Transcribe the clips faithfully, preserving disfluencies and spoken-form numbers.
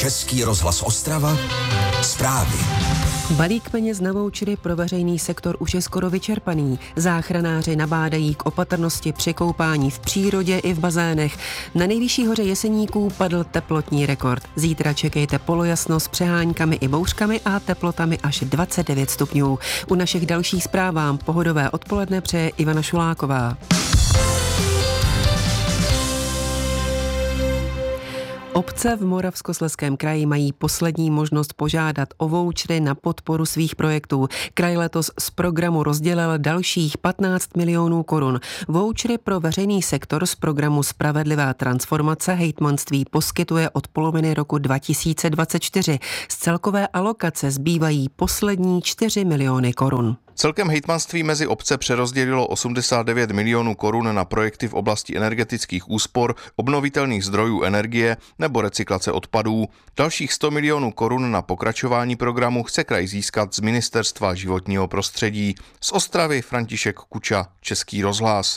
Český rozhlas Ostrava, zprávy. Balík peněz na vouchery pro veřejný sektor už je skoro vyčerpaný. Záchranáři nabádají k opatrnosti při koupání v přírodě i v bazénech. Na nejvyšší hoře Jeseníků padl teplotní rekord. Zítra čekejte polojasno s přeháňkami i bouřkami a teplotami až dvacet devět stupňů. U našich dalších zpráv vám pohodové odpoledne přeje Ivana Šuláková. Obce v Moravskoslezském kraji mají poslední možnost požádat o vouchery na podporu svých projektů. Kraj letos z programu rozdělil dalších patnáct milionů korun. Vouchery pro veřejný sektor z programu Spravedlivá transformace hejtmanství poskytuje od poloviny roku dva tisíce dvacet čtyři. Z celkové alokace zbývají poslední čtyři miliony korun. Celkem hejtmanství mezi obce přerozdělilo osmdesát devět milionů korun na projekty v oblasti energetických úspor, obnovitelných zdrojů energie nebo recyklace odpadů. Dalších sto milionů korun na pokračování programu chce kraj získat z Ministerstva životního prostředí. Z Ostravy František Kuča, Český rozhlas.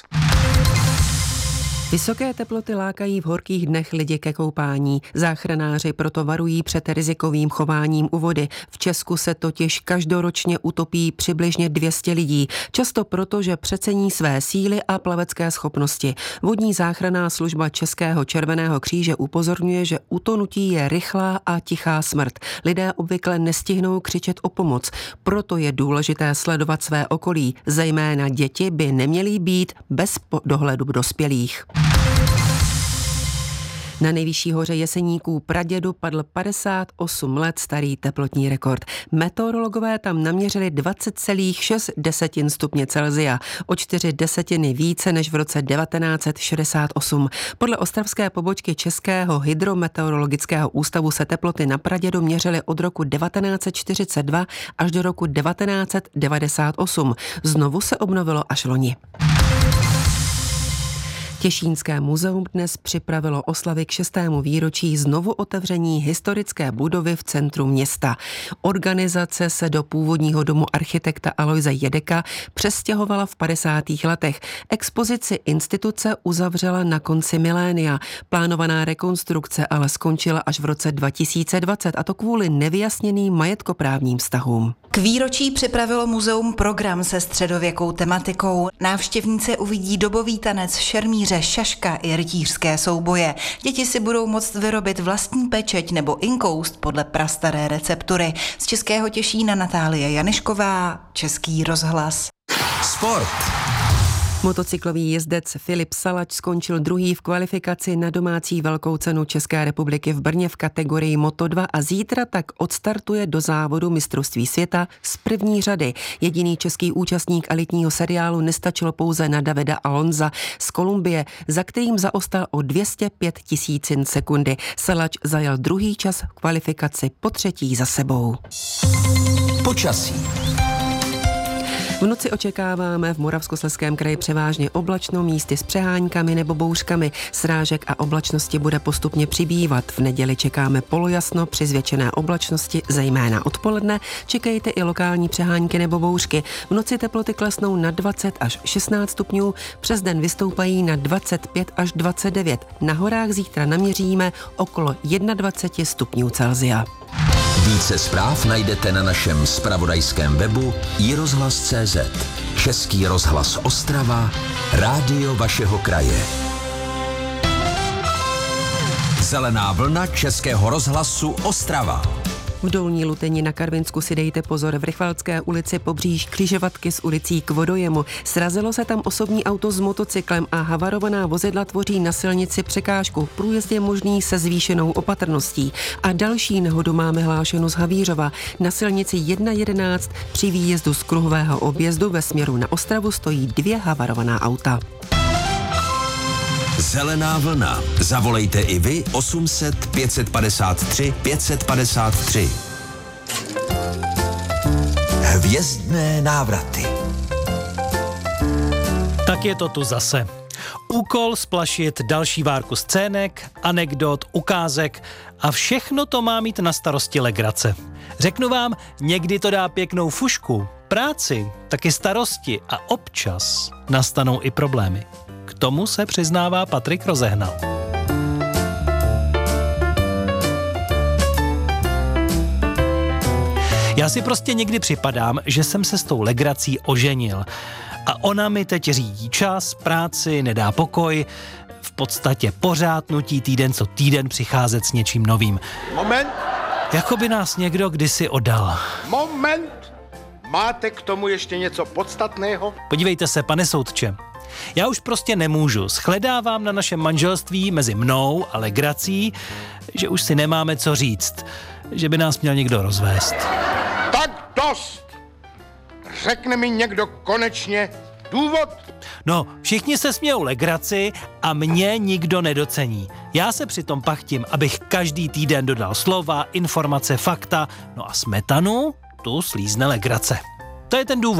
Vysoké teploty lákají v horkých dnech lidi ke koupání. Záchranáři proto varují před rizikovým chováním u vody. V Česku se totiž každoročně utopí přibližně dvě stě lidí. Často proto, že přecení své síly a plavecké schopnosti. Vodní záchranná služba Českého červeného kříže upozorňuje, že utonutí je rychlá a tichá smrt. Lidé obvykle nestihnou křičet o pomoc. Proto je důležité sledovat své okolí. Zejména děti by neměly být bez dohledu dospělých. Na nejvyšší hoře Jeseníků Pradědu padl padesát osm let starý teplotní rekord. Meteorologové tam naměřili dvacet celá šest desetin stupně Celsia, o čtyři desetiny více než v roce devatenáct set šedesát osm. Podle ostravské pobočky Českého hydrometeorologického ústavu se teploty na Pradědu měřily od roku devatenáct set čtyřicet dva až do roku devatenáct set devadesát osm. Znovu se obnovilo až loni. Těšínské muzeum dnes připravilo oslavy k šestému výročí znovu otevření historické budovy v centru města. Organizace se do původního domu architekta Alojze Jedeka přestěhovala v padesátých letech. Expozici instituce uzavřela na konci milénia. Plánovaná rekonstrukce ale skončila až v roce dva tisíce dvacet, a to kvůli nevyjasněným majetkoprávním vztahům. K výročí připravilo muzeum program se středověkou tematikou. Návštěvníci uvidí dobový tanec, šermíře, šaška i rytířské souboje. Děti si budou moct vyrobit vlastní pečeť nebo inkoust podle prastaré receptury. Z Českého Těšína Natálie Janišková, Český rozhlas. Sport. Motocyklový jezdec Filip Salač skončil druhý v kvalifikaci na domácí velkou cenu České republiky v Brně v kategorii Moto dva a zítra tak odstartuje do závodu mistrovství světa z první řady. Jediný český účastník elitního seriálu nestačil pouze na Davida Alonza z Kolumbie, za kterým zaostal o dvě stě pět tisícin sekundy. Salač zajel druhý čas v kvalifikaci po třetí za sebou. Počasí. V noci očekáváme v Moravskoslezském kraji převážně oblačno, místy s přeháňkami nebo bouřkami. Srážek a oblačnosti bude postupně přibývat. V neděli čekáme polojasno při zvětšené oblačnosti, zejména odpoledne. Čekejte i lokální přehánky nebo bouřky. V noci teploty klesnou na dvacet až šestnáct stupňů, přes den vystoupají na dvacet pět až dvacet devět. Na horách zítra naměříme okolo dvacet jedna stupňů Celsia. Více zpráv najdete na našem zpravodajském webu i rozhlas tečka cé zet. Český rozhlas Ostrava, rádio vašeho kraje. Zelená vlna Českého rozhlasu Ostrava. V Dolní Luteni na Karvinsku si dejte pozor, v Rychvalské ulici pobříž křižovatky s ulicí k vodojemu. Srazilo se tam osobní auto s motocyklem a havarovaná vozidla tvoří na silnici překážku. Průjezd je možný se zvýšenou opatrností. A další nehodu máme hlášenu z Havířova. Na silnici jedna jedenáct při výjezdu z kruhového objezdu ve směru na Ostravu stojí dvě havarovaná auta. Zelená vlna. Zavolejte i vy osm set pět set padesát tři pět set padesát tři. Hvězdné návraty. Tak je to tu zase. Úkol splašit další várku scének, anekdot, ukázek a všechno to má mít na starosti legrace. Řeknu vám, někdy to dá pěknou fušku, práci, taky starosti a občas nastanou i problémy. K tomu se přiznává Patrik Rozehnal. Já si prostě někdy připadám, že jsem se s tou legrací oženil. A ona mi teď řídí čas, práci, nedá pokoj, v podstatě pořád nutí týden co týden přicházet s něčím novým. Moment. Jako by nás někdo kdysi oddal. Moment. Máte k tomu ještě něco podstatného? Podívejte se, pane soudče. Já už prostě nemůžu. Shledávám na našem manželství mezi mnou a legrací, že už si nemáme co říct. Že by nás měl někdo rozvést. Tak dost! Řekne mi někdo konečně důvod? No, všichni se smějou legraci a mě nikdo nedocení. Já se přitom pachtím, abych každý týden dodal slova, informace, fakta, no a smetanu tu slízne legrace. To je ten důvod.